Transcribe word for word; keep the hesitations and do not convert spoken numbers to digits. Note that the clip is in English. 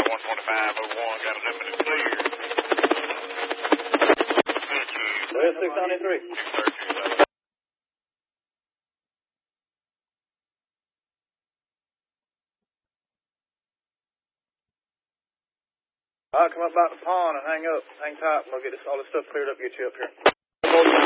one twenty-five oh one, got a limited clear. Thank you. West six ninety-three. All right, come up about the pond and hang up. Hang tight, and we'll get this, all this stuff cleared up, get you up here.